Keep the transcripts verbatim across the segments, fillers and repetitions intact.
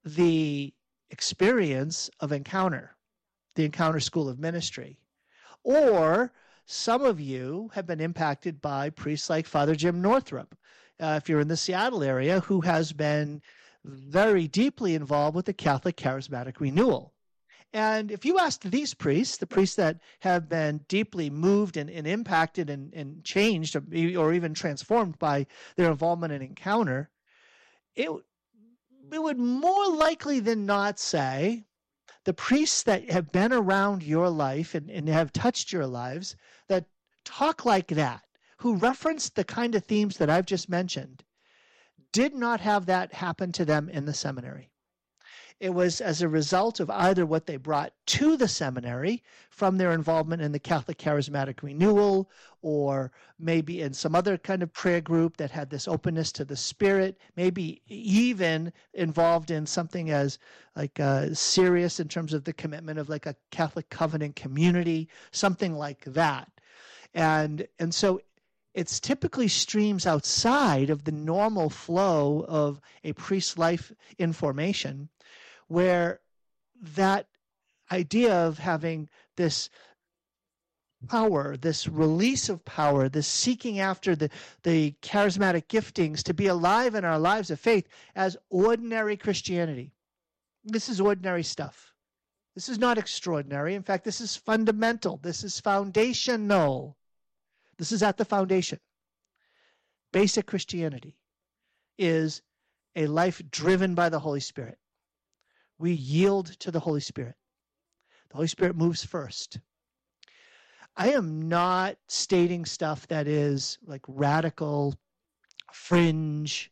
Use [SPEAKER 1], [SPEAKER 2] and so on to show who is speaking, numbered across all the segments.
[SPEAKER 1] the experience of Encounter, the Encounter School of Ministry. Or some of you have been impacted by priests like Father Jim Northrup, uh, if you're in the Seattle area, who has been very deeply involved with the Catholic Charismatic Renewal. And if you asked these priests, the priests that have been deeply moved and, and impacted and, and changed or even transformed by their involvement in Encounter, it, it would more likely than not say the priests that have been around your life and, and have touched your lives, that talk like that, who reference the kind of themes that I've just mentioned, did not have that happen to them in the seminary. It was as a result of either what they brought to the seminary from their involvement in the Catholic Charismatic Renewal, or maybe in some other kind of prayer group that had this openness to the Spirit, maybe even involved in something as like uh, serious in terms of the commitment of like a Catholic covenant community, something like that. And, and so it's typically streams outside of the normal flow of a priest's life in formation, where that idea of having this power, this release of power, this seeking after the, the charismatic giftings to be alive in our lives of faith as ordinary Christianity. This is ordinary stuff. This is not extraordinary. In fact, this is fundamental. This is foundational. This is at the foundation. Basic Christianity is a life driven by the Holy Spirit. We yield to the Holy Spirit. The Holy Spirit moves first. I am not stating stuff that is like radical, fringe,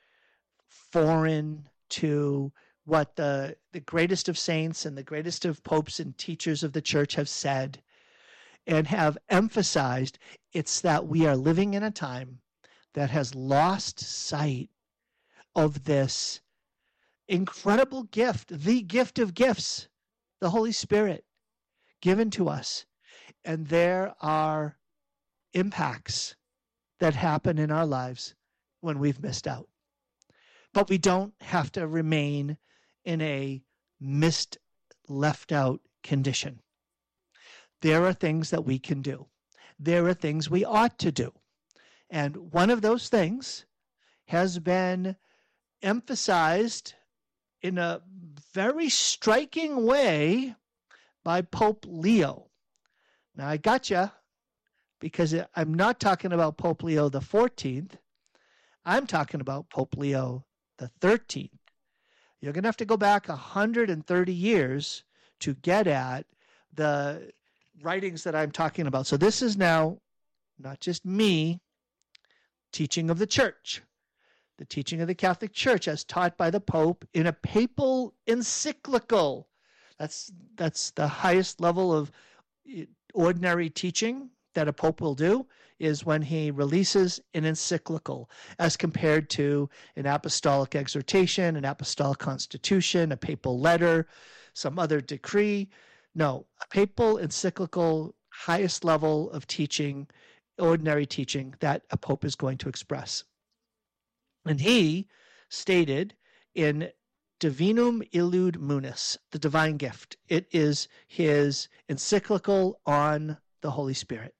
[SPEAKER 1] foreign to what the, the greatest of saints and the greatest of popes and teachers of the church have said and have emphasized. It's that we are living in a time that has lost sight of this incredible gift, the gift of gifts, the Holy Spirit given to us. And there are impacts that happen in our lives when we've missed out. But we don't have to remain in a missed, left out condition. There are things that we can do. There are things we ought to do. And one of those things has been emphasized in a very striking way by Pope Leo. Now, I gotcha, because I'm not talking about Pope Leo the fourteenth. I'm talking about Pope Leo the thirteenth. You're going to have to go back one hundred thirty years to get at the writings that I'm talking about. So this is now not just me teaching of the church, the teaching of the Catholic Church as taught by the Pope in a papal encyclical. That's, that's the highest level of ordinary teaching that a pope will do, is when he releases an encyclical, as compared to an apostolic exhortation, an apostolic constitution, a papal letter, some other decree. No, a papal encyclical, highest level of teaching, ordinary teaching that a pope is going to express. And he stated in Divinum Illud Munus, the divine gift. It is his encyclical on the Holy Spirit.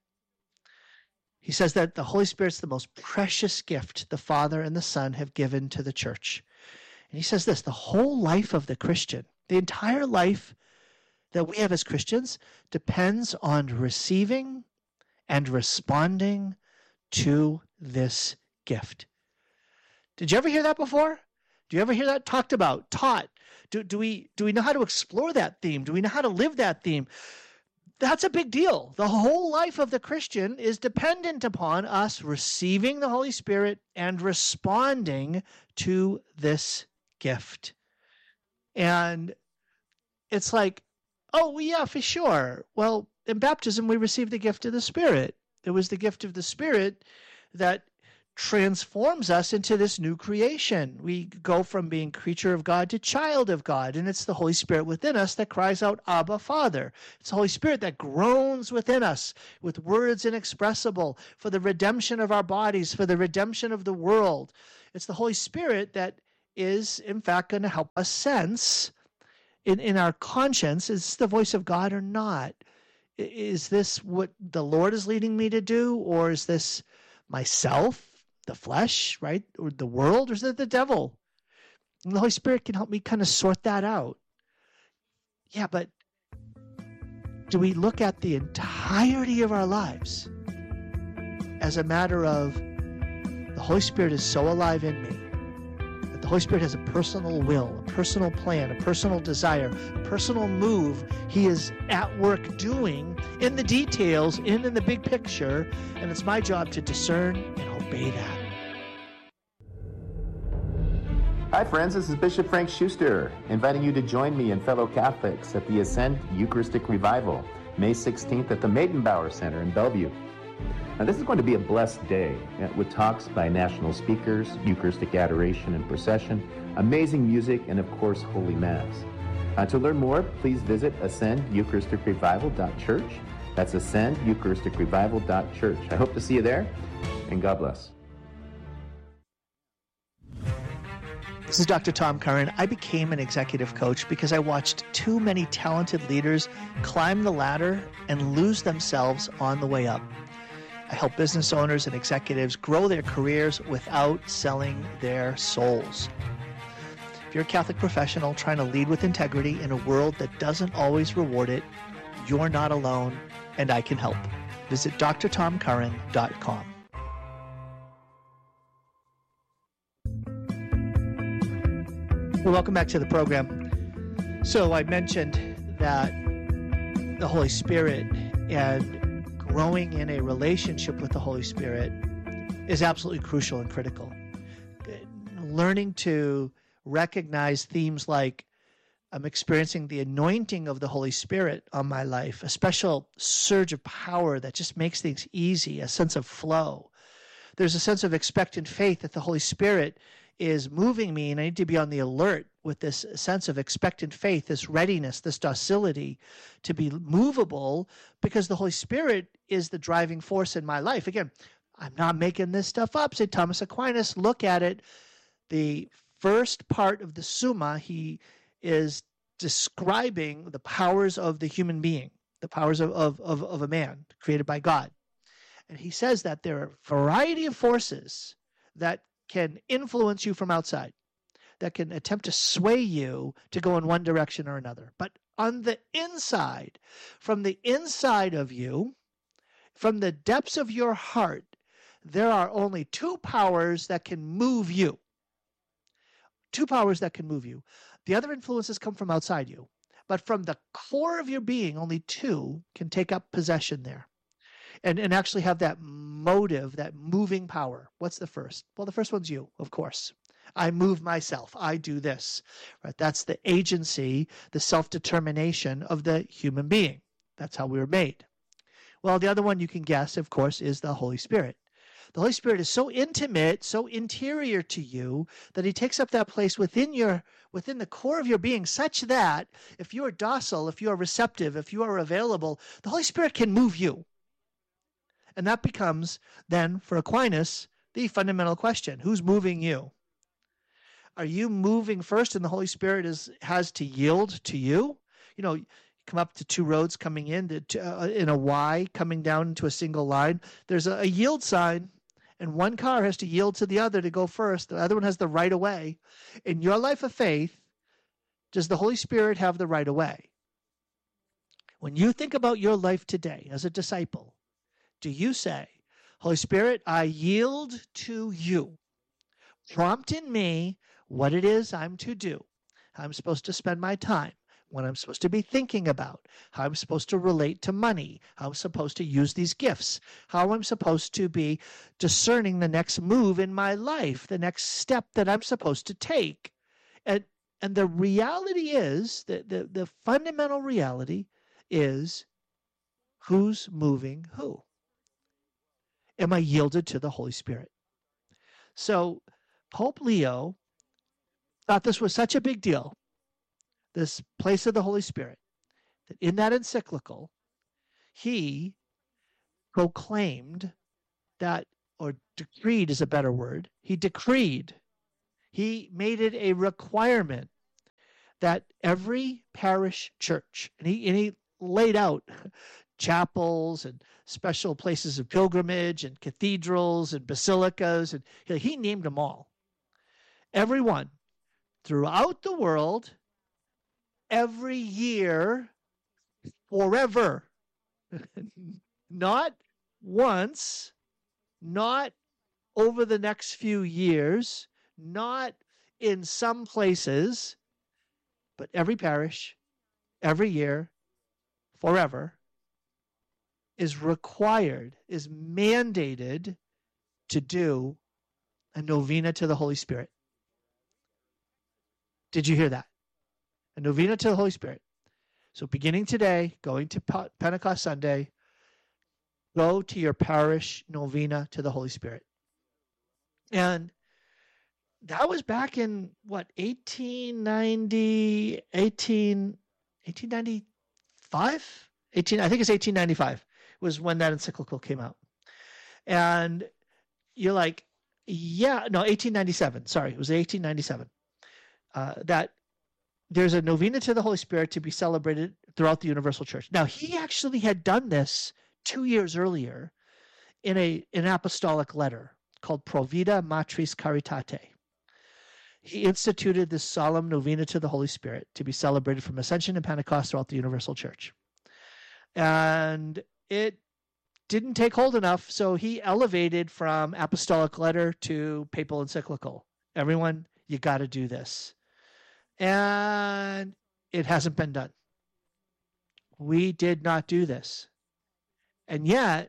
[SPEAKER 1] He says that the Holy Spirit's the most precious gift the Father and the Son have given to the church. And he says this: the whole life of the Christian, the entire life that we have as Christians, depends on receiving and responding to this gift. Did you ever hear that before? Do you ever hear that talked about, taught? Do, do we do we know how to explore that theme? Do we know how to live that theme? That's a big deal. The whole life of the Christian is dependent upon us receiving the Holy Spirit and responding to this gift. And it's like, oh, yeah, for sure. Well, in baptism, we received the gift of the Spirit. It was the gift of the Spirit that transforms us into this new creation. We go from being creature of God to child of God, and it's the Holy Spirit within us that cries out, Abba, Father. It's the Holy Spirit that groans within us with words inexpressible for the redemption of our bodies, for the redemption of the world. It's the Holy Spirit that is in fact going to help us sense in, in our conscience, is this the voice of God or not? Is this what the Lord is leading me to do, or is this myself, the flesh, right, or the world, or is it the devil? And the Holy Spirit can help me kind of sort that out. Yeah, but do we look at the entirety of our lives as a matter of the Holy Spirit is so alive in me that the Holy Spirit has a personal will, a personal plan, a personal desire, a personal move He is at work doing in the details, in, in the big picture, and it's my job to discern and obey that.
[SPEAKER 2] Hi friends, this is Bishop Frank Schuster, inviting you to join me and fellow Catholics at the Ascend Eucharistic Revival, May sixteenth at the Maidenbauer Center in Bellevue. Now this is going to be a blessed day with talks by national speakers, Eucharistic adoration and procession, amazing music, and of course, Holy Mass. Uh, to learn more, please visit ascend eucharistic revival dot church. That's ascend eucharistic revival dot church. I hope to see you there, and God bless.
[SPEAKER 1] This is Doctor Tom Curran. I became an executive coach because I watched too many talented leaders climb the ladder and lose themselves on the way up. I help business owners and executives grow their careers without selling their souls. If you're a Catholic professional trying to lead with integrity in a world that doesn't always reward it, you're not alone, and I can help. Visit d r tom curran dot com. Well, welcome back to the program. So I mentioned that the Holy Spirit and growing in a relationship with the Holy Spirit is absolutely crucial and critical. Learning to recognize themes like I'm experiencing the anointing of the Holy Spirit on my life, a special surge of power that just makes things easy, a sense of flow. There's a sense of expectant faith that the Holy Spirit is moving me, and I need to be on the alert with this sense of expectant faith, this readiness, this docility to be movable, because the Holy Spirit is the driving force in my life. Again, I'm not making this stuff up. Saint Thomas Aquinas, look at it. The first part of the Summa, he is describing the powers of the human being, the powers of, of, of, of a man created by God. And he says that there are a variety of forces that can influence you from outside, that can attempt to sway you to go in one direction or another. But on the inside, from the inside of you, from the depths of your heart, there are only two powers that can move you. Two powers that can move you. The other influences come from outside you. But from the core of your being, only two can take up possession there. And, and actually have that motive, that moving power. What's the first? Well, the first one's you, of course. I move myself. I do this. Right? That's the agency, the self-determination of the human being. That's how we were made. Well, the other one you can guess, of course, is the Holy Spirit. The Holy Spirit is so intimate, so interior to you, that he takes up that place within your within the core of your being, such that if you are docile, if you are receptive, if you are available, the Holy Spirit can move you. And that becomes, then, for Aquinas, the fundamental question. Who's moving you? Are you moving first and the Holy Spirit is has to yield to you? You know, you come up to two roads coming in to, uh, in a Y, coming down into a single line. There's a, a yield sign, and one car has to yield to the other to go first. The other one has the right of way. In your life of faith, does the Holy Spirit have the right of way? When you think about your life today as a disciple, do you say, Holy Spirit, I yield to you. Prompt in me what it is I'm to do, how I'm supposed to spend my time, what I'm supposed to be thinking about, how I'm supposed to relate to money, how I'm supposed to use these gifts, how I'm supposed to be discerning the next move in my life, the next step that I'm supposed to take. And, and the reality is, the, the, the fundamental reality is, who's moving who? Am I yielded to the Holy Spirit? So Pope Leo thought this was such a big deal, this place of the Holy Spirit, that in that encyclical, he proclaimed that, or decreed is a better word, he decreed, He made it a requirement that every parish church, and he, and he laid out chapels and special places of pilgrimage and cathedrals and basilicas, and he, he named them all. Everyone throughout the world, every year, forever. Not once, not over the next few years, not in some places, but every parish, every year, forever, is required, is mandated to do a novena to the Holy Spirit. Did you hear that? A novena to the Holy Spirit. So beginning today, going to Pentecost Sunday, go to your parish novena to the Holy Spirit. And that was back in, what, eighteen ninety, eighteen, eighteen ninety-five? eighteen, I think it's eighteen ninety-five was when that encyclical came out. And you're like, yeah, no, eighteen ninety-seven. Sorry, it was eighteen ninety-seven. Uh, that there's a novena to the Holy Spirit to be celebrated throughout the Universal Church. Now, he actually had done this two years earlier in a an apostolic letter called Provida Matris Caritate. He instituted this solemn novena to the Holy Spirit to be celebrated from Ascension and Pentecost throughout the Universal Church. And it didn't take hold enough, so he elevated from apostolic letter to papal encyclical. Everyone, you got to do this. And it hasn't been done. We did not do this. And yet,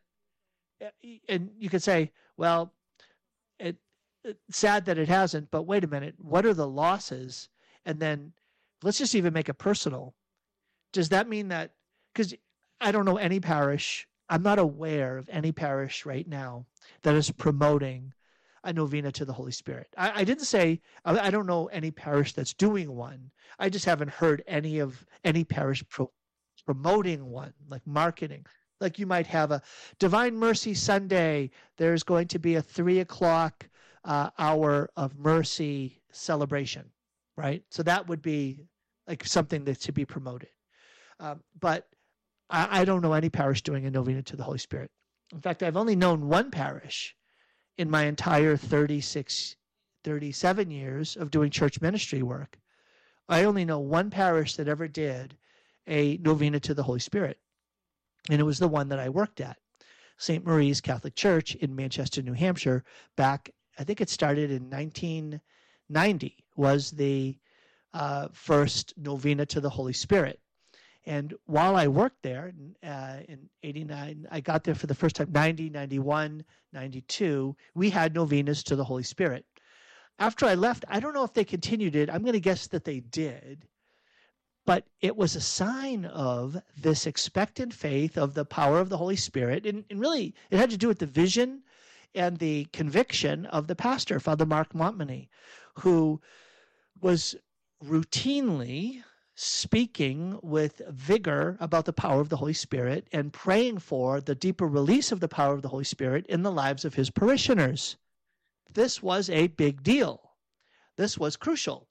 [SPEAKER 1] and you could say, well, it, it's sad that it hasn't, but wait a minute, what are the losses? And then let's just even make it personal. Does that mean that, because I don't know any parish, I'm not aware of any parish right now that is promoting a novena to the Holy Spirit. I, I didn't say, I, I don't know any parish that's doing one. I just haven't heard any of any parish pro, promoting one, like marketing. Like you might have a Divine Mercy Sunday. There's going to be a three o'clock uh, hour of mercy celebration, right? So that would be like something that should be promoted. Um, but I, I don't know any parish doing a novena to the Holy Spirit. In fact, I've only known one parish in my entire thirty-six, thirty-seven years of doing church ministry work. I only know one parish that ever did a novena to the Holy Spirit. And it was the one that I worked at, Saint Marie's Catholic Church in Manchester, New Hampshire, back, I think it started in nineteen ninety, was the uh, first novena to the Holy Spirit. And while I worked there uh, in eighty-nine, I got there for the first time, ninety, ninety-one, ninety-two, we had novenas to the Holy Spirit. After I left, I don't know if they continued it. I'm going to guess that they did. But it was a sign of this expectant faith of the power of the Holy Spirit. And, and really, it had to do with the vision and the conviction of the pastor, Father Mark Montminy, who was routinely speaking with vigor about the power of the Holy Spirit and praying for the deeper release of the power of the Holy Spirit in the lives of his parishioners. This was a big deal. This was crucial.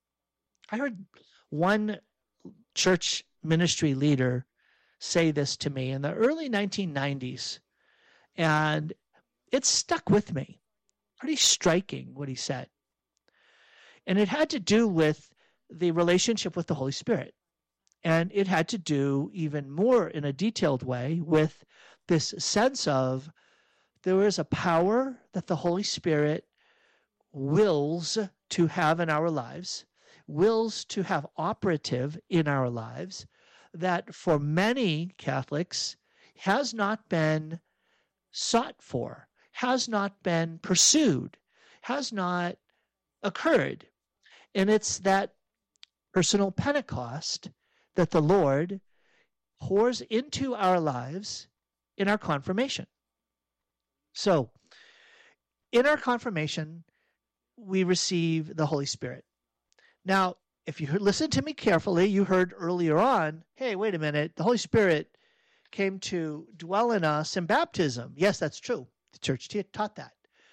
[SPEAKER 1] I heard one church ministry leader say this to me in the early nineteen nineties, and it stuck with me. Pretty striking what he said. And it had to do with the relationship with the Holy Spirit. And it had to do even more in a detailed way with this sense of there is a power that the Holy Spirit wills to have in our lives, wills to have operative in our lives, that for many Catholics has not been sought for, has not been pursued, has not occurred. And it's that personal Pentecost that the Lord pours into our lives in our confirmation. So, in our confirmation, we receive the Holy Spirit. Now, if you listen to me carefully, you heard earlier on, hey, wait a minute, the Holy Spirit came to dwell in us in baptism. Yes, that's true. The church taught that.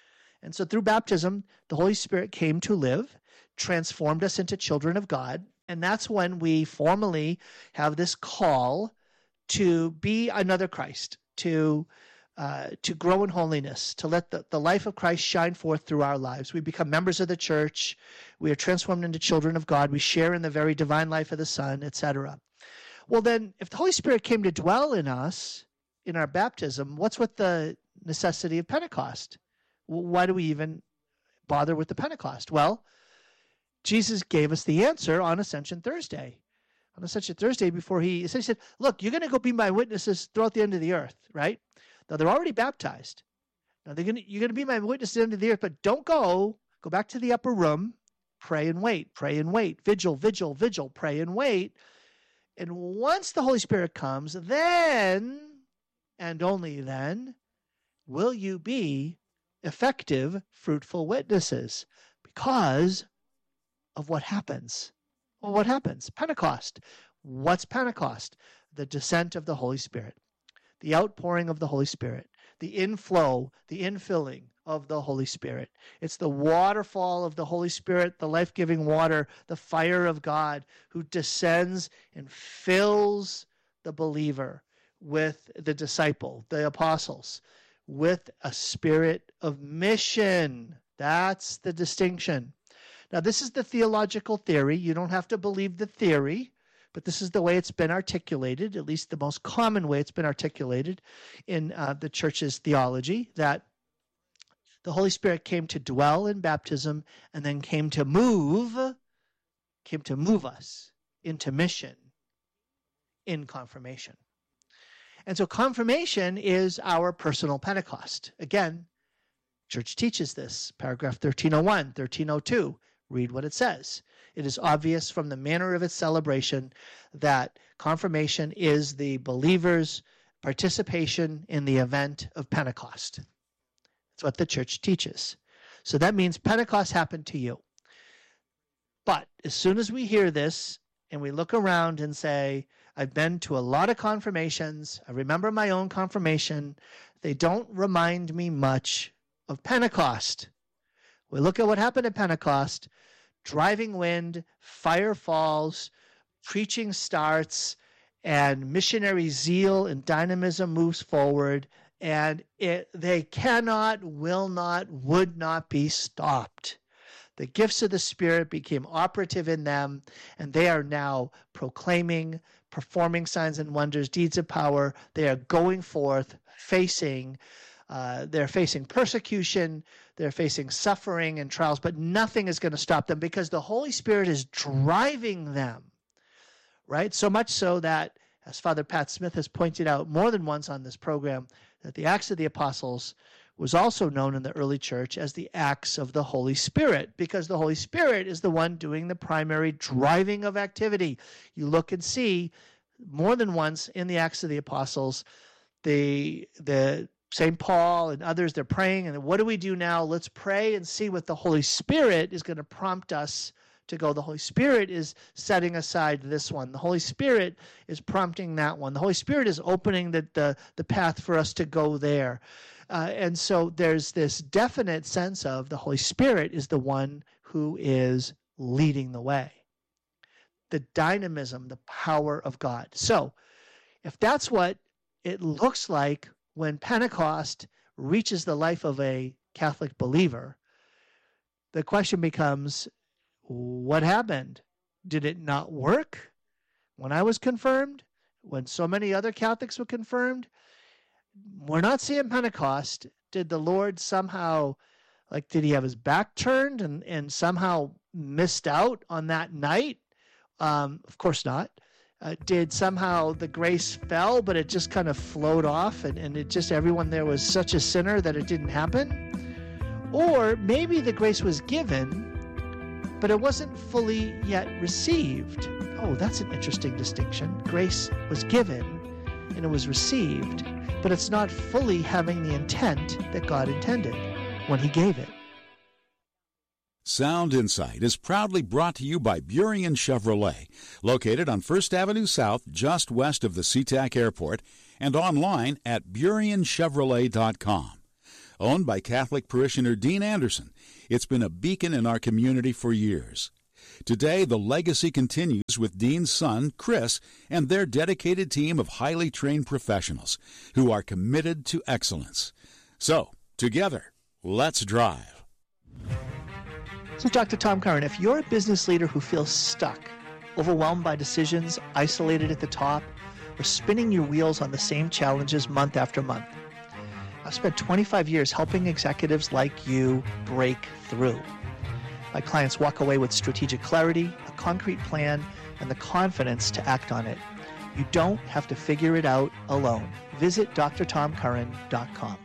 [SPEAKER 1] And so through baptism, the Holy Spirit came to live, transformed us into children of God. And that's when we formally have this call to be another Christ, to uh, to grow in holiness, to let the, the life of Christ shine forth through our lives. We become members of the church. We are transformed into children of God. We share in the very divine life of the Son, et cetera. Well, then, if the Holy Spirit came to dwell in us in our baptism, what's with the necessity of Pentecost? Why do we even bother with the Pentecost? Well, Jesus gave us the answer on Ascension Thursday. On Ascension Thursday, before he essentially said, look, you're going to go be my witnesses throughout the end of the earth, right? Now, they're already baptized. Now, they're going to, you're going to be my witness at the end of the earth, but don't go. Go back to the upper room. Pray and wait. Pray and wait. Vigil, vigil, vigil. Pray and wait. And once the Holy Spirit comes, then, and only then, will you be effective, fruitful witnesses, because of what happens. Well, what happens? Pentecost. What's Pentecost? The descent of the Holy Spirit, the outpouring of the Holy Spirit, the inflow, the infilling of the Holy Spirit. It's the waterfall of the Holy Spirit, the life-giving water, the fire of God who descends and fills the believer with the disciple, the apostles, with a spirit of mission. That's the distinction. Now, this is the theological theory. You don't have to believe the theory, but this is the way it's been articulated, at least the most common way it's been articulated in uh, the church's theology, that the Holy Spirit came to dwell in baptism and then came to move, came to move us into mission in confirmation. And so confirmation is our personal Pentecost. Again, church teaches this, paragraph thirteen oh one, thirteen oh two. Read what it says. It is obvious from the manner of its celebration that confirmation is the believer's participation in the event of Pentecost. That's what the church teaches. So that means Pentecost happened to you. But as soon as we hear this and we look around and say, I've been to a lot of confirmations, I remember my own confirmation, they don't remind me much of Pentecost. We look at what happened at Pentecost. Driving wind, fire falls, preaching starts, and missionary zeal and dynamism moves forward, and it, they cannot, will not, would not be stopped. The gifts of the Spirit became operative in them, and they are now proclaiming, performing signs and wonders, deeds of power. They are going forth, facing Uh, they're facing persecution, they're facing suffering and trials, but nothing is going to stop them because the Holy Spirit is driving them, right? So much so that, as Father Pat Smith has pointed out more than once on this program, that the Acts of the Apostles was also known in the early church as the Acts of the Holy Spirit, because the Holy Spirit is the one doing the primary driving of activity. You look and see more than once in the Acts of the Apostles, the the Saint Paul and others, they're praying, and what do we do now? Let's pray and see what the Holy Spirit is going to prompt us to go. The Holy Spirit is setting aside this one. The Holy Spirit is prompting that one. The Holy Spirit is opening the, the, the path for us to go there. Uh, and so there's this definite sense of the Holy Spirit is the one who is leading the way. The dynamism, the power of God. So if that's what it looks like when Pentecost reaches the life of a Catholic believer, the question becomes, what happened? Did it not work when I was confirmed? When so many other Catholics were confirmed? We're not seeing Pentecost. Did the Lord somehow, like, did he have his back turned and, and somehow missed out on that night? Um, of course not. Uh, did somehow the grace fell, but it just kind of flowed off and, and it just, everyone there was such a sinner that it didn't happen? Or maybe the grace was given, but it wasn't fully yet received. Oh, that's an interesting distinction. Grace was given and it was received, but it's not fully having the intent that God intended when he gave it.
[SPEAKER 3] Sound Insight is proudly brought to you by Burien Chevrolet, located on First Avenue South, just west of the SeaTac Airport, and online at burien chevrolet dot com. Owned by Catholic parishioner Dean Anderson, it's been a beacon in our community for years. Today, the legacy continues with Dean's son, Chris, and their dedicated team of highly trained professionals who are committed to excellence. So, together, let's drive.
[SPEAKER 1] So, Doctor Tom Curran, if you're a business leader who feels stuck, overwhelmed by decisions, isolated at the top, or spinning your wheels on the same challenges month after month, I've spent twenty-five years helping executives like you break through. My clients walk away with strategic clarity, a concrete plan, and the confidence to act on it. You don't have to figure it out alone. Visit d r tom curran dot com.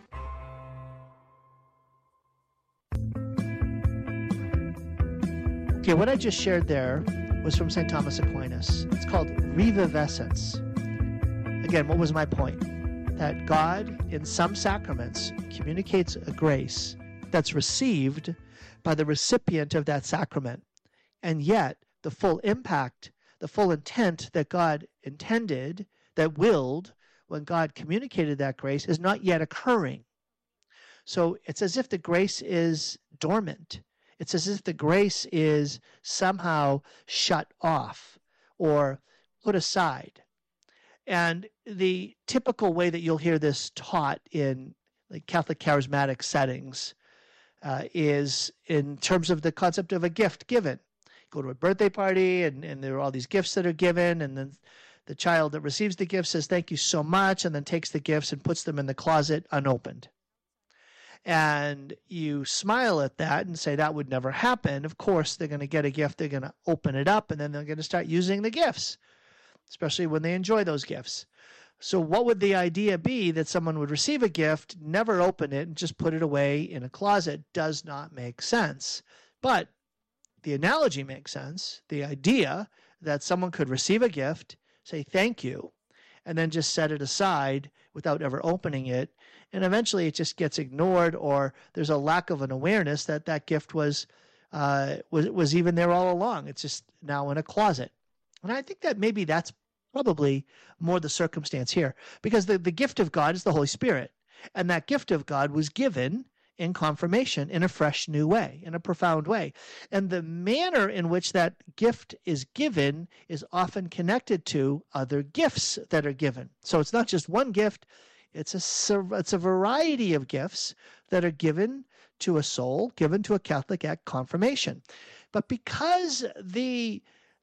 [SPEAKER 1] Okay, what I just shared there was from Saint Thomas Aquinas. It's called reviviscence. Again, what was my point? That God, in some sacraments, communicates a grace that's received by the recipient of that sacrament. And yet, the full impact, the full intent that God intended, that willed, when God communicated that grace, is not yet occurring. So it's as if the grace is dormant. It's as if the grace is somehow shut off or put aside. And the typical way that you'll hear this taught in like Catholic charismatic settings uh, is in terms of the concept of a gift given. You go to a birthday party and, and there are all these gifts that are given, and then the child that receives the gift says, "Thank you so much," and then takes the gifts and puts them in the closet unopened. And you smile at that and say that would never happen. Of course, they're going to get a gift, they're going to open it up, and then they're going to start using the gifts, especially when they enjoy those gifts. So what would the idea be that someone would receive a gift, never open it, and just put it away in a closet? Does not make sense. But the analogy makes sense. The idea that someone could receive a gift, say thank you, and then just set it aside without ever opening it, and eventually it just gets ignored, or there's a lack of an awareness that that gift was uh, was was even there all along. It's just now in a closet. And I think that maybe that's probably more the circumstance here, because the, the gift of God is the Holy Spirit, and that gift of God was given in confirmation in a fresh new way, in a profound way. And the manner in which that gift is given is often connected to other gifts that are given. So it's not just one gift, it's a, it's a variety of gifts that are given to a soul, given to a Catholic at confirmation. But because the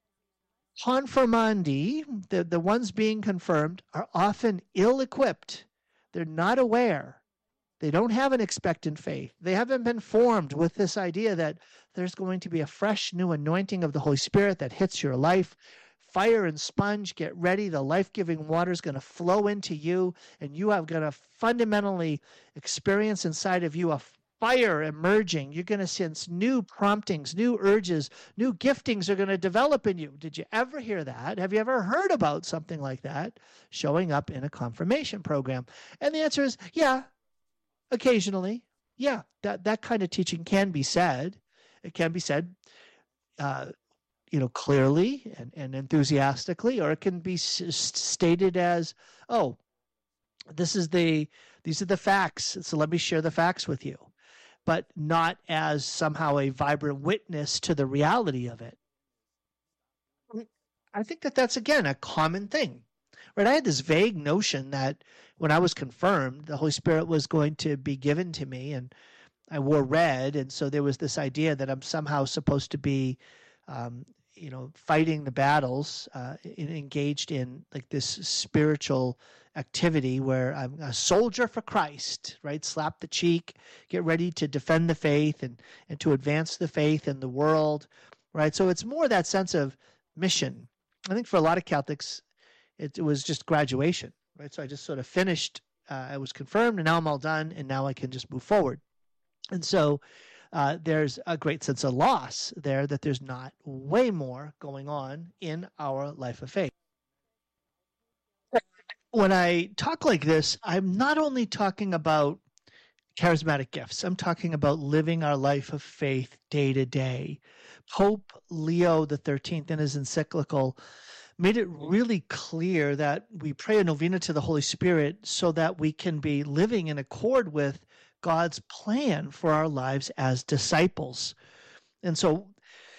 [SPEAKER 1] confirmandi, the, the ones being confirmed, are often ill-equipped, they're not aware, they don't have an expectant faith, they haven't been formed with this idea that there's going to be a fresh new anointing of the Holy Spirit that hits your life. Fire and sponge, get ready, the life-giving water is going to flow into you, and you are going to fundamentally experience inside of you a fire emerging. You're going to sense new promptings, new urges, new giftings are going to develop in you. Did you ever hear that? Have you ever heard about something like that showing up in a confirmation program? And the answer is, yeah, occasionally. Yeah, that, that kind of teaching can be said. It can be said, uh, you know, clearly and, and enthusiastically, or it can be s- stated as, oh, this is the, these are the facts, so let me share the facts with you, but not as somehow a vibrant witness to the reality of it. I think that that's, again, a common thing, right? I had this vague notion that when I was confirmed, the Holy Spirit was going to be given to me, and I wore red, and so there was this idea that I'm somehow supposed to be, um, you know, fighting the battles, uh, in, engaged in like this spiritual activity where I'm a soldier for Christ, right? Slap the cheek, get ready to defend the faith and, and to advance the faith in the world, right? So it's more that sense of mission. I think for a lot of Catholics, it, it was just graduation, right? So I just sort of finished, uh, I was confirmed, and now I'm all done, and now I can just move forward. And so uh, there's a great sense of loss there, that there's not way more going on in our life of faith. When I talk like this, I'm not only talking about charismatic gifts, I'm talking about living our life of faith day to day. Pope Leo the thirteenth, in his encyclical, made it really clear that we pray a novena to the Holy Spirit so that we can be living in accord with God's plan for our lives as disciples. And so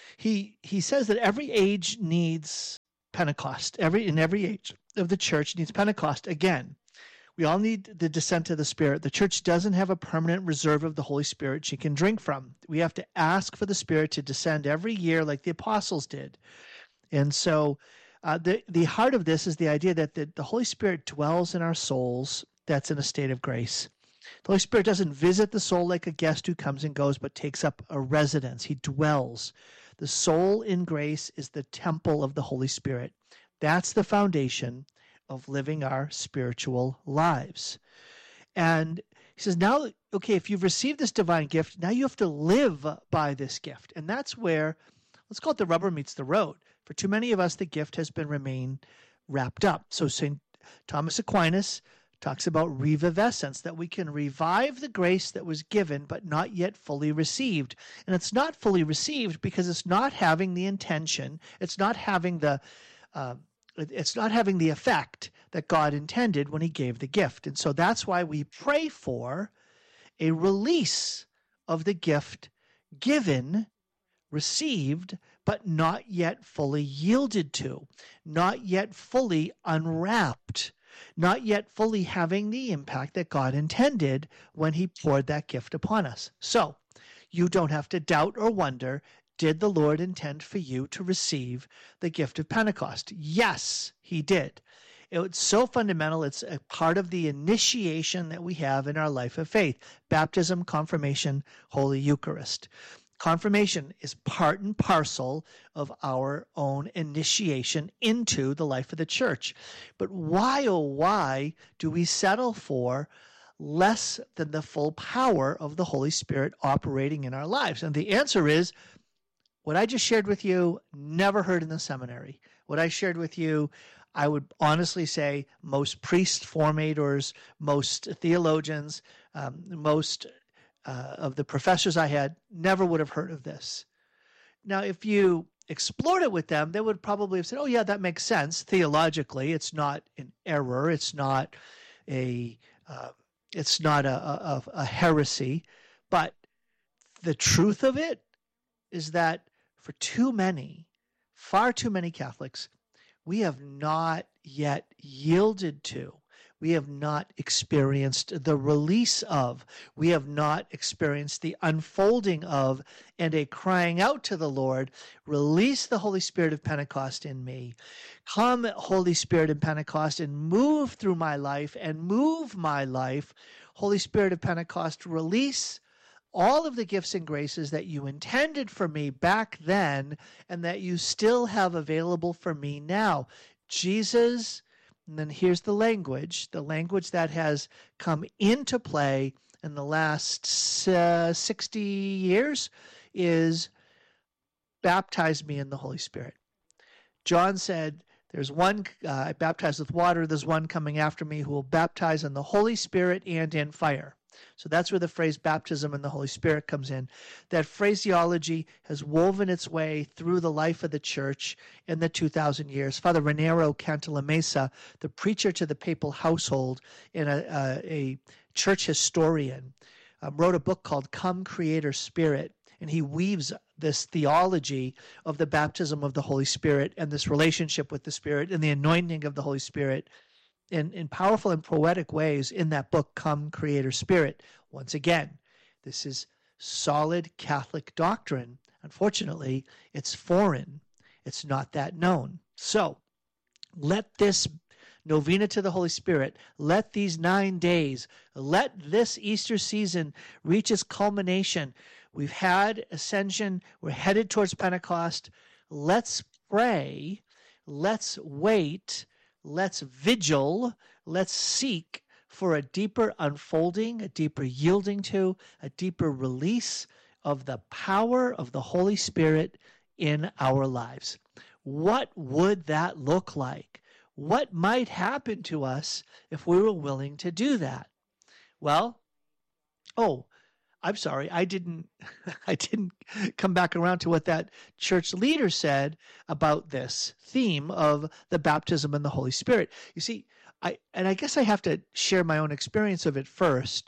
[SPEAKER 1] he he says that every age needs Pentecost. Every in every age of the church needs Pentecost. Again, we all need the descent of the Spirit. The church doesn't have a permanent reserve of the Holy Spirit she can drink from. We have to ask for the Spirit to descend every year like the apostles did. And so uh, the, the heart of this is the idea that the, the Holy Spirit dwells in our souls that's in a state of grace. The Holy Spirit doesn't visit the soul like a guest who comes and goes, but takes up a residence. He dwells. The soul in grace is the temple of the Holy Spirit. That's the foundation of living our spiritual lives. And he says, now, okay, if you've received this divine gift, now you have to live by this gift. And that's where, let's call it the rubber meets the road. For too many of us, the gift has been remained wrapped up. So Saint Thomas Aquinas talks about revivescence, that we can revive the grace that was given but not yet fully received. And it's not fully received because it's not having the intention, it's not having the uh, it's not having the effect that God intended when he gave the gift. And so that's why we pray for a release of the gift given, received, but not yet fully yielded to, not yet fully unwrapped, not yet fully having the impact that God intended when he poured that gift upon us. So you don't have to doubt or wonder, did the Lord intend for you to receive the gift of Pentecost? Yes, he did. It's so fundamental. It's a part of the initiation that we have in our life of faith: baptism, confirmation, Holy Eucharist. Confirmation is part and parcel of our own initiation into the life of the church. But why, oh, why do we settle for less than the full power of the Holy Spirit operating in our lives? And the answer is, what I just shared with you, never heard in the seminary. What I shared with you, I would honestly say most priests, formators, most theologians, um, most Uh, of the professors I had never would have heard of this. Now, if you explored it with them, they would probably have said, oh, yeah, that makes sense. Theologically, it's not an error. It's not a uh, it's not a, a, a heresy. But the truth of it is that for too many, far too many Catholics, we have not yet yielded to. We have not experienced the release of, we have not experienced the unfolding of, and a crying out to the Lord, release the Holy Spirit of Pentecost in me. Come, Holy Spirit of Pentecost, and move through my life and move my life. Holy Spirit of Pentecost, release all of the gifts and graces that you intended for me back then and that you still have available for me now. Jesus. And then here's the language, the language that has come into play in the last uh, sixty years is baptize me in the Holy Spirit. John said, there's one, uh, I baptize with water, there's one coming after me who will baptize in the Holy Spirit and in fire. So that's where the phrase baptism in the Holy Spirit comes in. That phraseology has woven its way through the life of the church in the two thousand years. Father Raniero Cantalamessa, the preacher to the papal household and a, a, a church historian, um, wrote a book called Come Creator Spirit, and he weaves this theology of the baptism of the Holy Spirit and this relationship with the Spirit and the anointing of the Holy Spirit In, in powerful and poetic ways in that book, Come Creator Spirit. Once again, this is solid Catholic doctrine. Unfortunately, it's foreign. It's not that known. So let this novena to the Holy Spirit, let these nine days, let this Easter season reach its culmination. We've had Ascension. We're headed towards Pentecost. Let's pray. Let's wait. Let's vigil, let's seek for a deeper unfolding, a deeper yielding to, a deeper release of the power of the Holy Spirit in our lives. What would that look like? What might happen to us if we were willing to do that? Well, oh, I'm sorry, I didn't I didn't come back around to what that church leader said about this theme of the baptism in the Holy Spirit. You see, I and I guess I have to share my own experience of it first.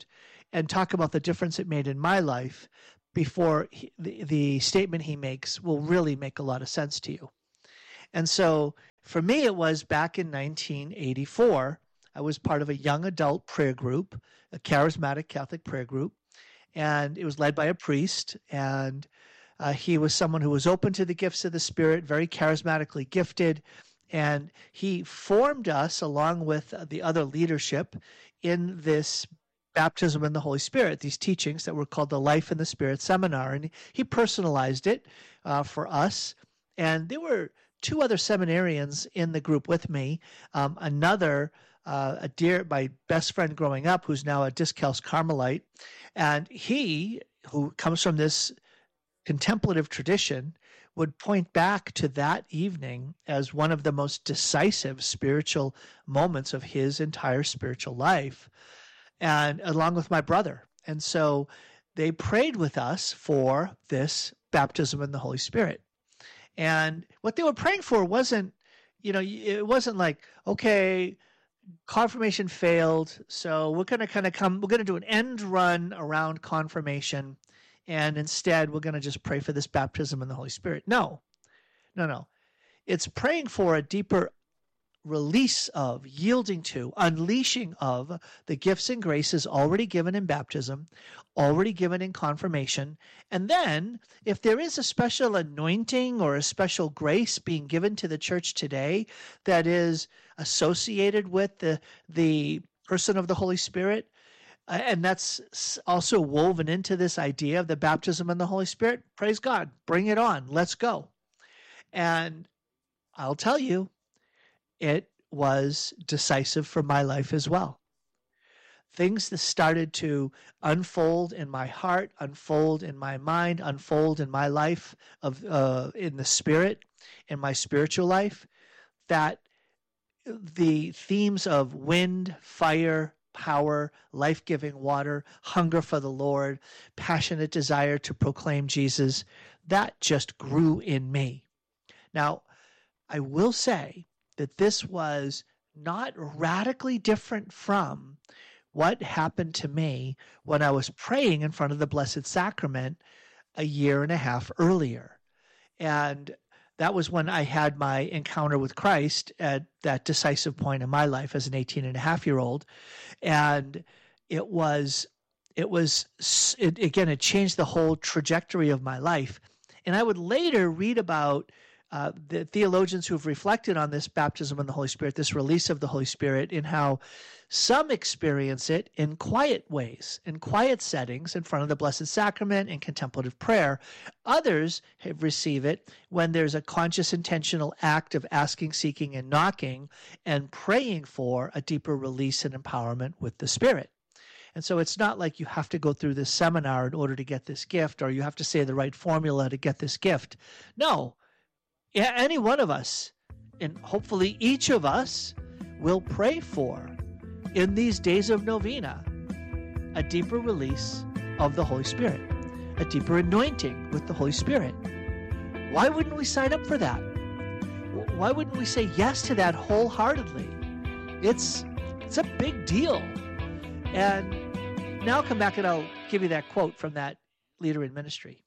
[SPEAKER 1] and talk about the difference it made in my life before he, the, the statement he makes will really make a lot of sense to you. And so for me, it was back in nineteen eighty-four. I was part of a young adult prayer group, a charismatic Catholic prayer group, and it was led by a priest. And uh, he was someone who was open to the gifts of the Spirit, very charismatically gifted. And he formed us, along with the other leadership, in this baptism in the Holy Spirit, these teachings that were called the Life in the Spirit Seminar. And he personalized it uh, for us. And there were two other seminarians in the group with me. Um, another, uh, a dear, my best friend growing up, who's now a Discalced Carmelite. And he, who comes from this contemplative tradition, would point back to that evening as one of the most decisive spiritual moments of his entire spiritual life, and along with my brother. And so they prayed with us for this baptism in the Holy Spirit. And what they were praying for wasn't, you know, it wasn't like, okay, confirmation failed, so we're going to kind of come, we're going to do an end run around confirmation, and instead we're going to just pray for this baptism in the Holy Spirit. No, no, no. It's praying for a deeper release of, yielding to, unleashing of the gifts and graces already given in baptism, already given in confirmation. And then if there is a special anointing or a special grace being given to the church today that is associated with the, the person of the Holy Spirit, and that's also woven into this idea of the baptism in the Holy Spirit, praise God, bring it on, let's go. And I'll tell you, it was decisive for my life as well. Things that started to unfold in my heart, unfold in my mind, unfold in my life, of uh, in the Spirit, in my spiritual life, that the themes of wind, fire, power, life-giving water, hunger for the Lord, passionate desire to proclaim Jesus, that just grew in me. Now, I will say that this was not radically different from what happened to me when I was praying in front of the Blessed Sacrament a year and a half earlier. And that was when I had my encounter with Christ at that decisive point in my life as an eighteen and a half year old. And it was, it was, it, again, it changed the whole trajectory of my life. And I would later read about uh, the theologians who've reflected on this baptism in the Holy Spirit, this release of the Holy Spirit, in how some experience it in quiet ways, in quiet settings, in front of the Blessed Sacrament, in contemplative prayer. Others have receive it when there's a conscious, intentional act of asking, seeking, and knocking, and praying for a deeper release and empowerment with the Spirit. And so it's not like you have to go through this seminar in order to get this gift, or you have to say the right formula to get this gift. No, any one of us, and hopefully each of us, will pray for, in these days of novena, a deeper release of the Holy Spirit, a deeper anointing with the Holy Spirit. Why wouldn't we sign up for that? Why wouldn't we say yes to that wholeheartedly? It's it's a big deal. And now I'll come back and I'll give you that quote from that leader in ministry.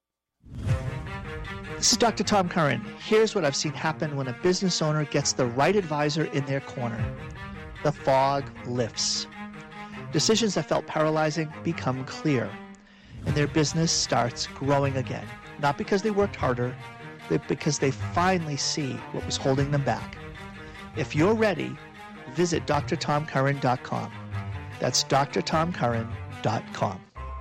[SPEAKER 1] This is Doctor Tom Curran. Here's what I've seen happen when a business owner gets the right advisor in their corner. The fog lifts. Decisions that felt paralyzing become clear, and their business starts growing again. Not because they worked harder, but because they finally see what was holding them back. If you're ready, visit D R tom curran dot com. That's D R tom curran dot com.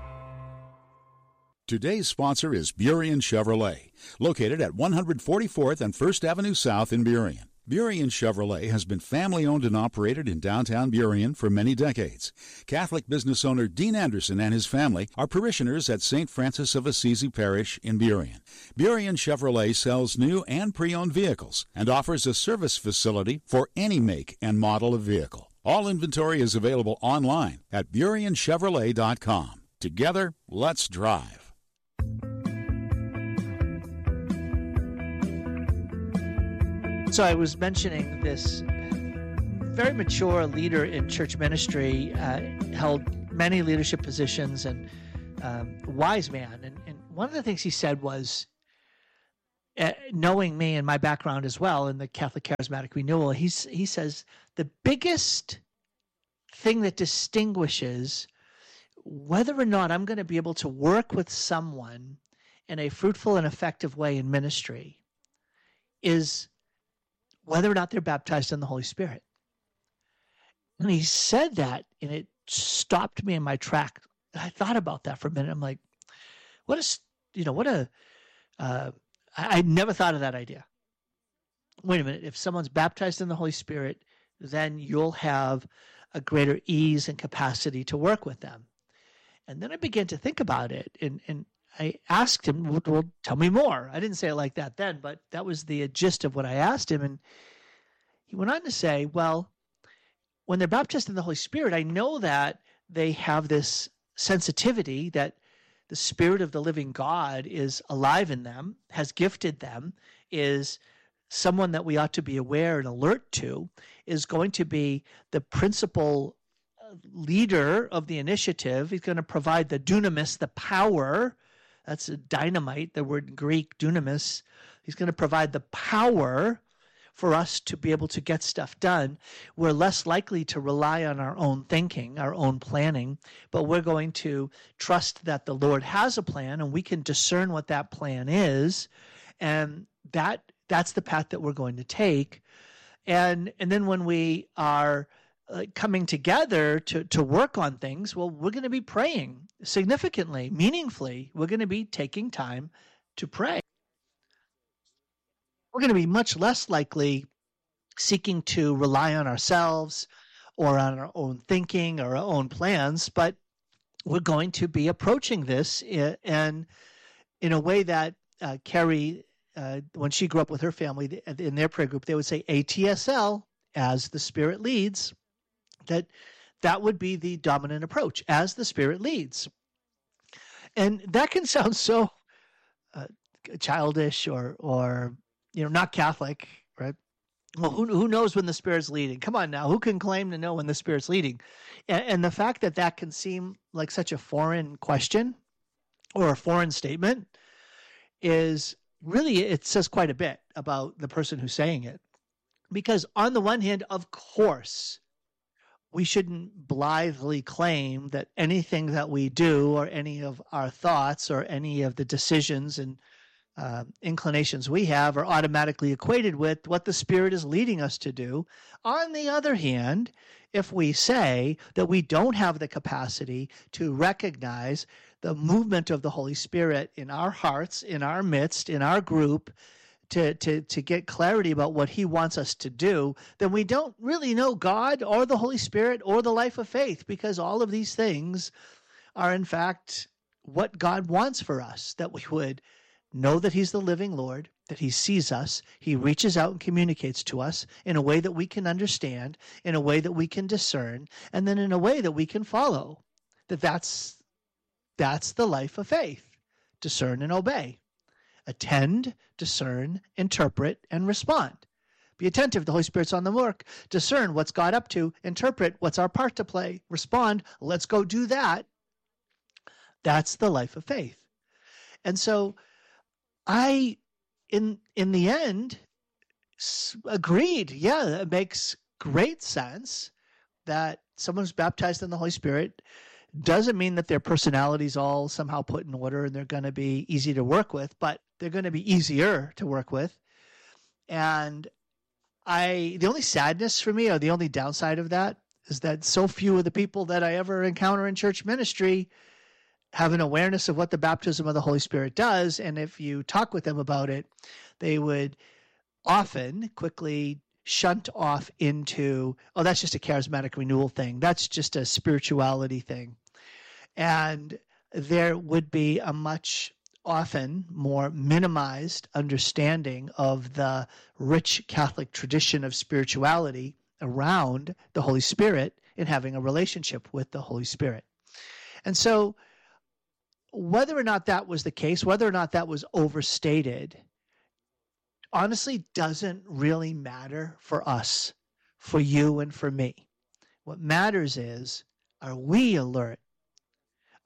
[SPEAKER 3] Today's sponsor is Burien Chevrolet, located at one forty-fourth and First Avenue South in Burien. Burien Chevrolet has been family-owned and operated in downtown Burien for many decades. Catholic business owner Dean Anderson and his family are parishioners at Saint Francis of Assisi Parish in Burien. Burien Chevrolet sells new and pre-owned vehicles and offers a service facility for any make and model of vehicle. All inventory is available online at burien chevrolet dot com. Together, let's drive.
[SPEAKER 1] So I was mentioning this very mature leader in church ministry, uh, held many leadership positions and um, wise man. And, and one of the things he said was, uh, knowing me and my background as well in the Catholic Charismatic Renewal, he's, he says the biggest thing that distinguishes whether or not I'm going to be able to work with someone in a fruitful and effective way in ministry is whether or not they're baptized in the Holy Spirit. And he said that, and it stopped me in my track. I thought about that for a minute. I'm like, what a, you know, what a, uh, I, I never thought of that idea. Wait a minute. If someone's baptized in the Holy Spirit, then you'll have a greater ease and capacity to work with them. And then I began to think about it, and, and I asked him, well, well, tell me more. I didn't say it like that then, but that was the gist of what I asked him. And he went on to say, well, when they're baptized in the Holy Spirit, I know that they have this sensitivity that the Spirit of the living God is alive in them, has gifted them, is someone that we ought to be aware and alert to, is going to be the principal leader of the initiative. He's going to provide the dunamis, the power. That's a dynamite, the word in Greek, dunamis. He's going to provide the power for us to be able to get stuff done. We're less likely to rely on our own thinking, our own planning, but we're going to trust that the Lord has a plan and we can discern what that plan is. And that that's the path that we're going to take. And and then when we are uh, coming together to, to work on things, well, we're going to be praying significantly, meaningfully. We're going to be taking time to pray. We're going to be much less likely seeking to rely on ourselves or on our own thinking or our own plans, but we're going to be approaching this in, in, in a way that uh, Carrie, uh, when she grew up with her family, in their prayer group, they would say A T S L, as the Spirit leads, that that would be the dominant approach, as the Spirit leads. And that can sound so uh, childish or or you know, not Catholic, right? Well, who who knows when the Spirit's leading? Come on now, who can claim to know when the Spirit's leading? And, and the fact that that can seem like such a foreign question or a foreign statement is really, it says quite a bit about the person who's saying it. Because on the one hand, of course, we shouldn't blithely claim that anything that we do or any of our thoughts or any of the decisions and Uh, inclinations we have are automatically equated with what the Spirit is leading us to do. On the other hand, if we say that we don't have the capacity to recognize the movement of the Holy Spirit in our hearts, in our midst, in our group, to, to, to get clarity about what He wants us to do, then we don't really know God or the Holy Spirit or the life of faith, because all of these things are in fact what God wants for us, that we would know that He's the living Lord, that He sees us, He reaches out and communicates to us in a way that we can understand, in a way that we can discern, and then in a way that we can follow. That that's, that's the life of faith. Discern and obey. Attend, discern, interpret, and respond. Be attentive. The Holy Spirit's on the work. Discern what's God up to. Interpret what's our part to play. Respond. Let's go do that. That's the life of faith. And so I, in in the end, s- agreed. Yeah, it makes great sense that someone who's baptized in the Holy Spirit doesn't mean that their personality's all somehow put in order and they're going to be easy to work with, but they're going to be easier to work with. And I, the only sadness for me, or the only downside of that, is that so few of the people that I ever encounter in church ministry have an awareness of what the baptism of the Holy Spirit does. And if you talk with them about it, they would often quickly shunt off into, oh, that's just a charismatic renewal thing. That's just a spirituality thing. And there would be a much often more minimized understanding of the rich Catholic tradition of spirituality around the Holy Spirit and having a relationship with the Holy Spirit. And so whether or not that was the case, whether or not that was overstated, honestly doesn't really matter for us, for you and for me. What matters is, are we alert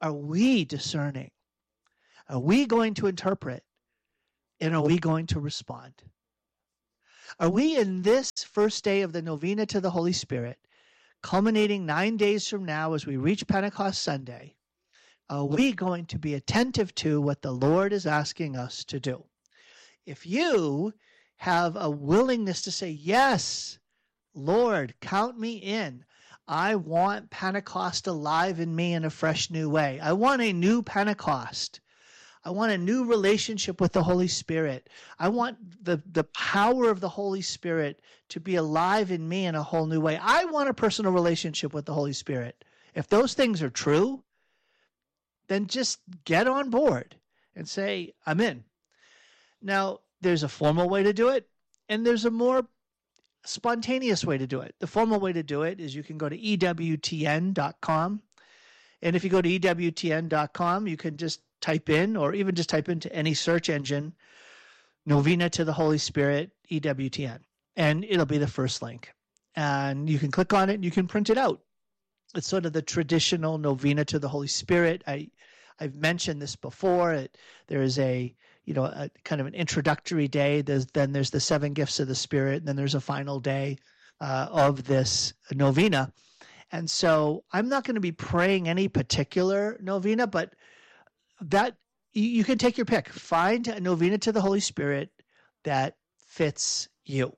[SPEAKER 1] are we discerning? Are we going to interpret? And are we going to respond? Are we in this first day of the Novena to the Holy Spirit, culminating nine days from now as we reach Pentecost Sunday, are we going to be attentive to what the Lord is asking us to do? If you have a willingness to say, yes, Lord, count me in. I want Pentecost alive in me in a fresh new way. I want a new Pentecost. I want a new relationship with the Holy Spirit. I want the, the power of the Holy Spirit to be alive in me in a whole new way. I want a personal relationship with the Holy Spirit. If those things are true, then just get on board and say, I'm in. Now, there's a formal way to do it, and there's a more spontaneous way to do it. The formal way to do it is you can go to E W T N dot com. And if you go to E W T N dot com, you can just type in, or even just type into any search engine, Novena to the Holy Spirit, E W T N, and it'll be the first link. And you can click on it and you can print it out. It's sort of the traditional Novena to the Holy Spirit. I, I've mentioned this before. It, there is a, you know, a kind of an introductory day. There's, then there's the seven gifts of the Spirit. And then there's a final day uh, of this novena. And so I'm not going to be praying any particular novena, but that you, you can take your pick. Find a novena to the Holy Spirit that fits you,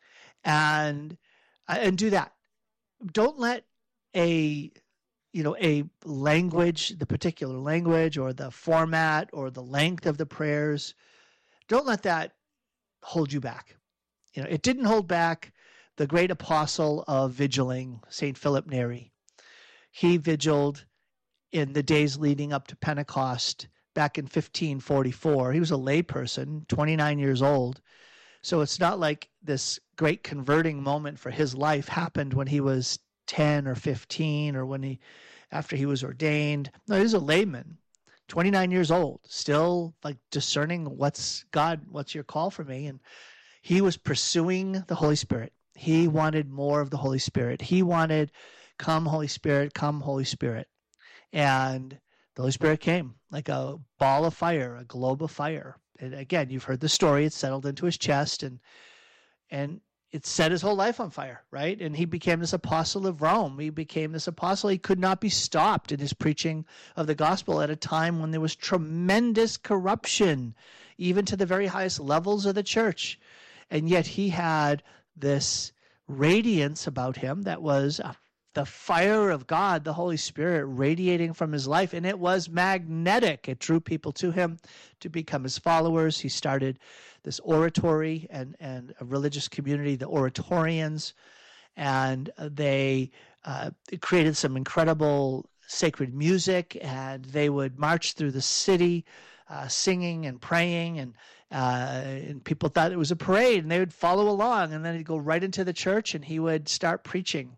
[SPEAKER 1] and and do that. Don't let a you know a language, the particular language, or the format, or the length of the prayers, don't let that hold you back. You know, it didn't hold back the great apostle of vigiling, Saint Philip Neri. He vigiled in the days leading up to Pentecost back in fifteen forty-four. He was a layperson, twenty-nine years old. So it's not like this great converting moment for his life happened when he was ten or fifteen, or when he, after he was ordained. No, he was a layman, twenty-nine years old, still like discerning what's God, what's your call for me? And he was pursuing the Holy Spirit. He wanted more of the Holy Spirit. He wanted, come Holy Spirit, come Holy Spirit. And the Holy Spirit came like a ball of fire, a globe of fire. And again, you've heard the story. It settled into his chest, and and it set his whole life on fire, right? And he became this apostle of Rome. He became this apostle. He could not be stopped in his preaching of the gospel at a time when there was tremendous corruption, even to the very highest levels of the church. And yet he had this radiance about him that was a the fire of God, the Holy Spirit, radiating from his life, and it was magnetic. It drew people to him to become his followers. He started this oratory and, and a religious community, the Oratorians, and they uh, created some incredible sacred music, and they would march through the city uh, singing and praying, and uh, and people thought it was a parade, and they would follow along, and then he'd go right into the church, and he would start preaching.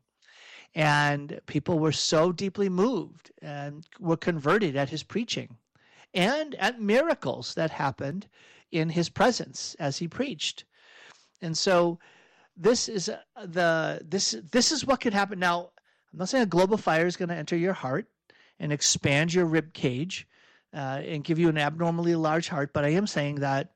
[SPEAKER 1] And people were so deeply moved and were converted at his preaching and at miracles that happened in his presence as he preached. And so this is the this this is what could happen. Now, I'm not saying a globe of fire is going to enter your heart and expand your rib cage uh, and give you an abnormally large heart, but I am saying that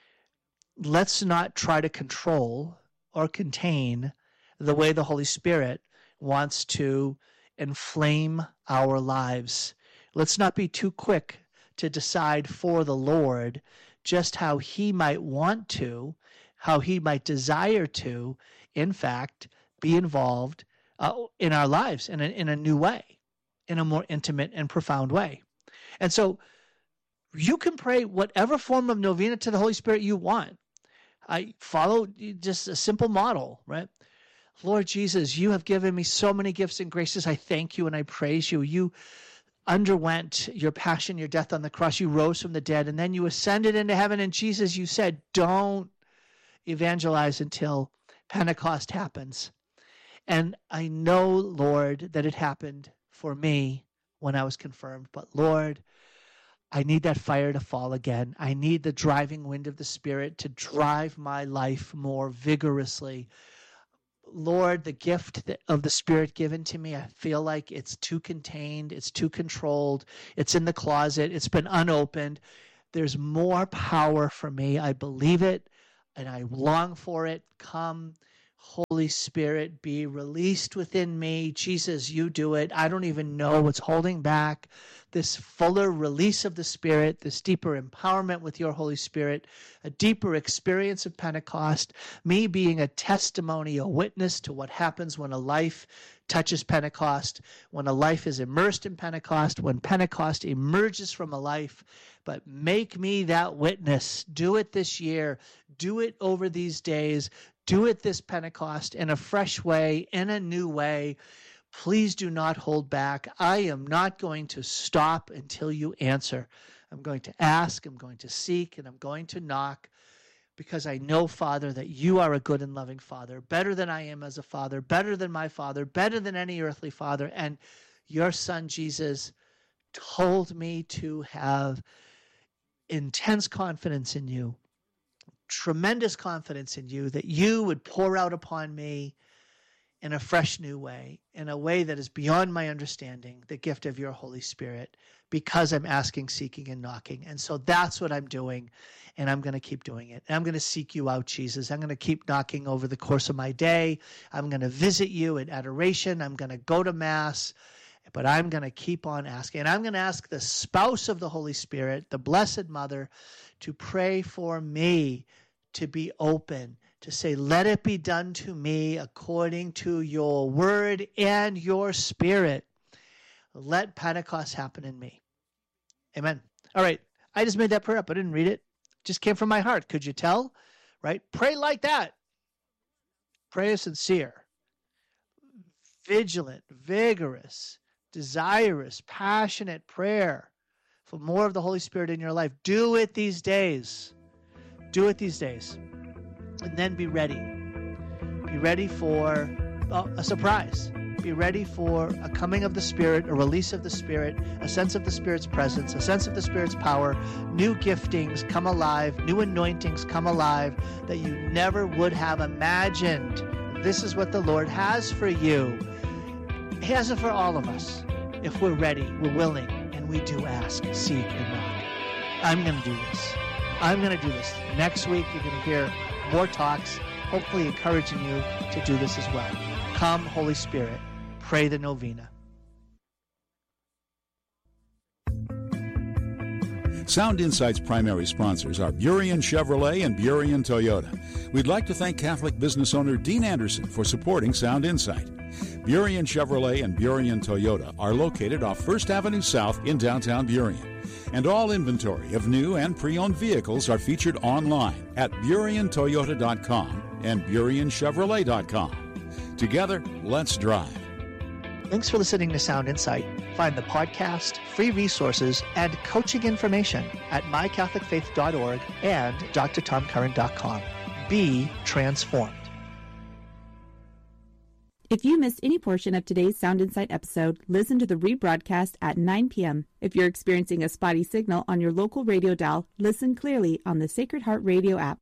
[SPEAKER 1] let's not try to control or contain the way the Holy Spirit wants to inflame our lives. Let's not be too quick to decide for the Lord just how he might want to, how he might desire to, in fact, be involved uh, in our lives in a, in a new way, in a more intimate and profound way. And so you can pray whatever form of novena to the Holy Spirit you want. I follow just a simple model, right? Lord Jesus, you have given me so many gifts and graces. I thank you and I praise you. You underwent your passion, your death on the cross. You rose from the dead, and then you ascended into heaven. And Jesus, you said, don't evangelize until Pentecost happens. And I know, Lord, that it happened for me when I was confirmed. But Lord, I need that fire to fall again. I need the driving wind of the Spirit to drive my life more vigorously. Lord, the gift of the Spirit given to me, I feel like it's too contained, it's too controlled, it's in the closet, it's been unopened. There's more power for me. I believe it, and I long for it. Come, Holy Spirit, be released within me. Jesus, you do it. I don't even know what's holding back this fuller release of the Spirit, this deeper empowerment with your Holy Spirit, a deeper experience of Pentecost, me being a testimony, a witness to what happens when a life touches Pentecost, when a life is immersed in Pentecost, when Pentecost emerges from a life. But make me that witness. Do it this year. Do it over these days. Do it this Pentecost in a fresh way, in a new way. Please do not hold back. I am not going to stop until you answer. I'm going to ask, I'm going to seek, and I'm going to knock, because I know, Father, that you are a good and loving Father, better than I am as a father, better than my father, better than any earthly father. And your Son, Jesus, told me to have intense confidence in you, tremendous confidence in you, that you would pour out upon me in a fresh new way, in a way that is beyond my understanding, the gift of your Holy Spirit, because I'm asking, seeking, and knocking. And so that's what I'm doing, and I'm going to keep doing it. And I'm going to seek you out, Jesus. I'm going to keep knocking over the course of my day. I'm going to visit you in adoration. I'm going to go to Mass, but I'm going to keep on asking. And I'm going to ask the spouse of the Holy Spirit, the Blessed Mother, to pray for me, to be open, to say, let it be done to me according to your word and your Spirit. Let Pentecost happen in me. Amen. All right. I just made that prayer up. I didn't read it. Just came from my heart. Could you tell? Right? Pray like that. Pray sincere, vigilant, vigorous, desirous, passionate prayer for more of the Holy Spirit in your life. Do it these days. Do it these days. And then be ready. Be ready for oh, a surprise. Be ready for a coming of the Spirit, a release of the Spirit, a sense of the Spirit's presence, a sense of the Spirit's power. New giftings come alive, new anointings come alive that you never would have imagined. This is what the Lord has for you. He has it for all of us. If we're ready, we're willing, and we do ask, seek, and knock. I'm going to do this. I'm going to do this. Next week, you're going to hear more talks, hopefully encouraging you to do this as well. Come, Holy Spirit, pray the novena.
[SPEAKER 3] Sound Insight's primary sponsors are Burien Chevrolet and Burien Toyota. We'd like to thank Catholic business owner Dean Anderson for supporting Sound Insight. Burien Chevrolet and Burien Toyota are located off First Avenue South in downtown Burien. And all inventory of new and pre-owned vehicles are featured online at burien toyota dot com and burien chevrolet dot com. Together, let's drive.
[SPEAKER 1] Thanks for listening to Sound Insight. Find the podcast, free resources, and coaching information at my catholic faith dot org and d r tom curran dot com. Be transformed.
[SPEAKER 4] If you missed any portion of today's Sound Insight episode, listen to the rebroadcast at nine p.m. If you're experiencing a spotty signal on your local radio dial, listen clearly on the Sacred Heart Radio app.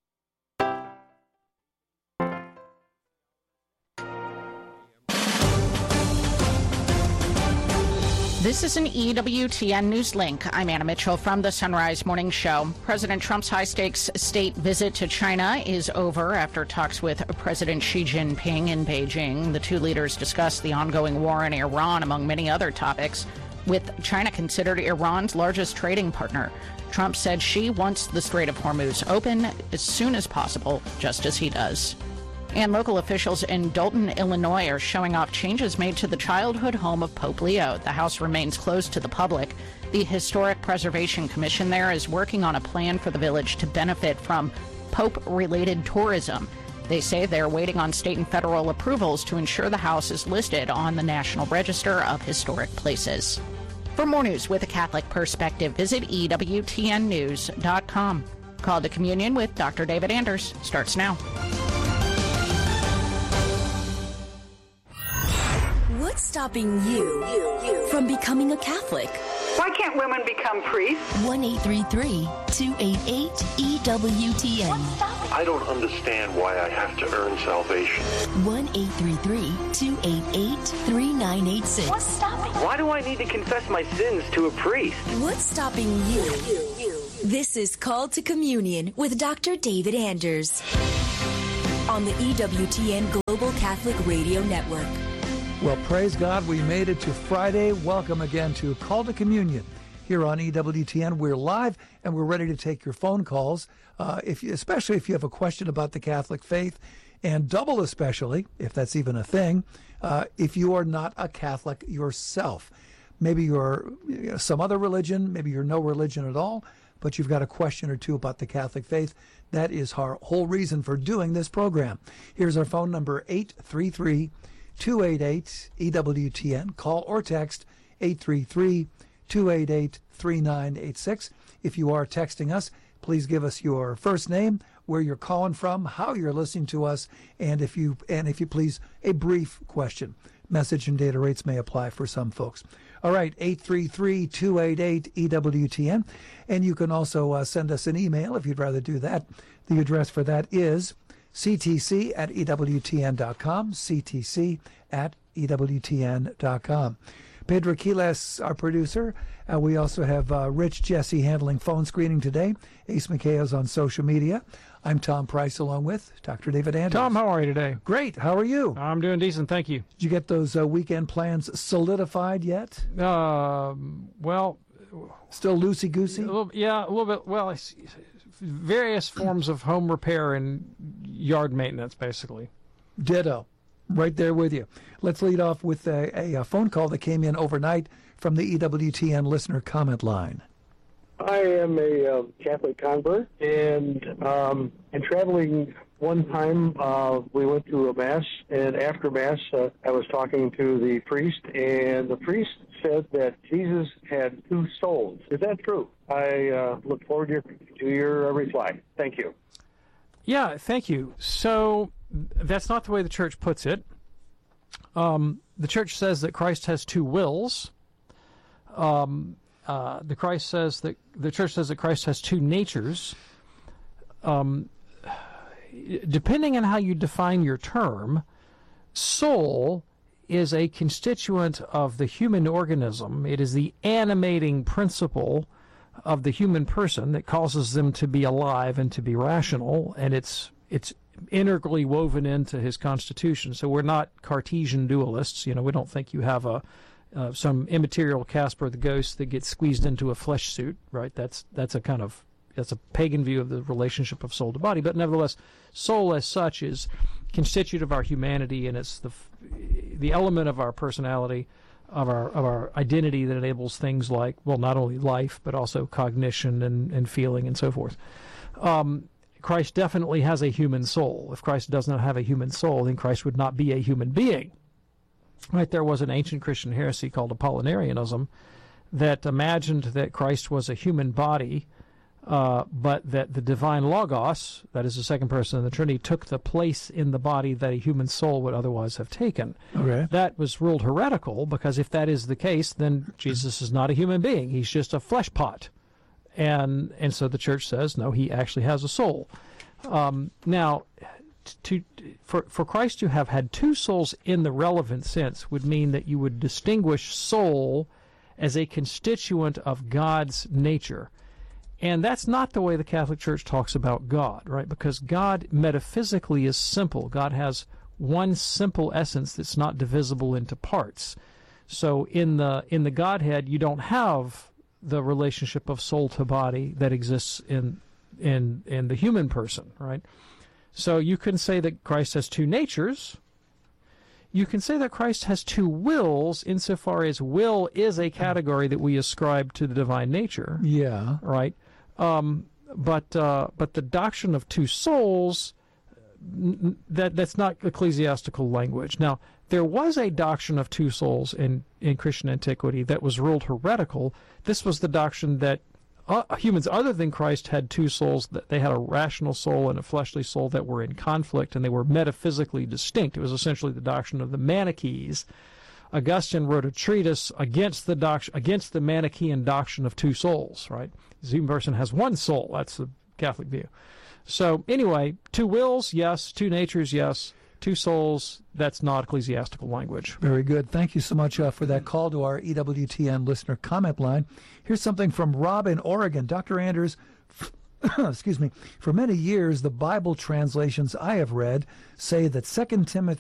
[SPEAKER 5] This is an E W T N News Link. I'm Anna Mitchell from the Sunrise Morning Show. President Trump's high-stakes state visit to China is over after talks with President Xi Jinping in Beijing. The two leaders discussed the ongoing war in Iran, among many other topics, with China considered Iran's largest trading partner. Trump said Xi wants the Strait of Hormuz open as soon as possible, just as he does. And local officials in Dalton, Illinois are showing off changes made to the childhood home of Pope Leo. The house remains closed to the public. The Historic Preservation Commission there is working on a plan for the village to benefit from Pope-related tourism. They say they're waiting on state and federal approvals to ensure the house is listed on the National Register of Historic Places. For more news with a Catholic perspective, visit E W T N news dot com. Call to Communion with Doctor David Anders starts now.
[SPEAKER 6] What's stopping you from becoming a Catholic? Why can't women become priests?
[SPEAKER 7] one eight three three, two eight eight, E W T N.
[SPEAKER 8] I don't understand why I have to earn salvation.
[SPEAKER 7] one eight three three, two eight eight, three nine eight six.
[SPEAKER 9] What's stopping?
[SPEAKER 10] Why do I need to confess my sins to a priest?
[SPEAKER 7] What's stopping you? you, you. This is Called to Communion with Doctor David Anders on the E W T N Global Catholic Radio Network.
[SPEAKER 11] Well, praise God, we made it to Friday. Welcome again to Call to Communion here on E W T N. We're live and we're ready to take your phone calls, uh, if you, especially if you have a question about the Catholic faith, and double especially, if that's even a thing, uh, if you are not a Catholic yourself. Maybe you're you know, some other religion, maybe you're no religion at all, but you've got a question or two about the Catholic faith. That is our whole reason for doing this program. Here's our phone number, eight three three, two eight eight, E W T N. Call or text eight three three, two eight eight, three nine eight six. If you are texting us, please give us your first name, where you're calling from, how you're listening to us, and if you and if you please, a brief question. Message and data rates may apply for some folks. All right, eight three three, two eight eight, E W T N. And you can also uh, send us an email if you'd rather do that. The address for that is c t c at e w t n dot com, c t c at e w t n dot com. Pedro Quiles, our producer. Uh, we also have uh, Rich Jesse handling phone screening today. Ace McKay on social media. I'm Tom Price along with Doctor David Anders.
[SPEAKER 12] Tom, how are you today?
[SPEAKER 11] Great. How are you?
[SPEAKER 12] I'm doing decent, thank you.
[SPEAKER 11] Did you get those uh, weekend plans solidified yet?
[SPEAKER 12] Uh, well...
[SPEAKER 11] Still loosey-goosey?
[SPEAKER 12] A little, yeah, a little bit. Well, it's various forms of home repair and yard maintenance, basically.
[SPEAKER 11] Ditto. Right there with you. Let's lead off with a, a, a phone call that came in overnight from the E W T N listener comment line.
[SPEAKER 13] I am a uh, Catholic convert, and um, in traveling one time, uh, we went to a Mass, and after Mass, uh, I was talking to the priest, and the priest said that Jesus had two souls. Is that true? I uh, look forward to your, to your uh, reply. Thank you.
[SPEAKER 12] Yeah, thank you. So that's not the way the Church puts it. Um, the Church says that Christ has two wills. Um, uh, the Christ says that the Church says that Christ has two natures. Um, depending on how you define your term, soul is a constituent of the human organism. It is the animating principle of the human person that causes them to be alive and to be rational, and it's it's integrally woven into his constitution. So we're not Cartesian dualists. You know, we don't think you have a uh, some immaterial Casper the Ghost that gets squeezed into a flesh suit, right? That's that's a kind of that's a pagan view of the relationship of soul to body. But nevertheless, soul as such is constitute of our humanity, and it's the the element of our personality, of our of our identity that enables things like, well, not only life but also cognition and, and feeling and so forth. Um, Christ definitely has a human soul. If Christ does not have a human soul, then Christ would not be a human being. Right? There was an ancient Christian heresy called Apollinarianism that imagined that Christ was a human body, uh, but that the divine Logos, that is the second person in the Trinity, took the place in the body that a human soul would otherwise have taken.
[SPEAKER 11] Okay.
[SPEAKER 12] That was ruled heretical, because if that is the case, then Jesus is not a human being. He's just a flesh pot. And and so the Church says, no, he actually has a soul. Um, now, to for for Christ to have had two souls in the relevant sense would mean that you would distinguish soul as a constituent of God's nature. And that's not the way the Catholic Church talks about God, right? Because God metaphysically is simple. God has one simple essence that's not divisible into parts. So in the in the Godhead, you don't have the relationship of soul to body that exists in in in the human person, right? So you can say that Christ has two natures. You can say that Christ has two wills, insofar as will is a category that we ascribe to the divine nature.
[SPEAKER 11] Yeah.
[SPEAKER 12] Right? Um, but uh, but the doctrine of two souls, n- that that's not ecclesiastical language. Now, there was a doctrine of two souls in, in Christian antiquity that was ruled heretical. This was the doctrine that uh, humans other than Christ had two souls, that they had a rational soul and a fleshly soul that were in conflict, and they were metaphysically distinct. It was essentially the doctrine of the Manichees. Augustine wrote a treatise against the doc- against the Manichaean doctrine of two souls, right? The human person has one soul. That's the Catholic view. So anyway, two wills, yes. Two natures, yes. Two souls, that's not ecclesiastical language.
[SPEAKER 11] Very good. Thank you so much uh, for that call to our E W T N listener comment line. Here's something from Rob in Oregon. Doctor Anders, excuse me, for many years, the Bible translations I have read say that Second Timothy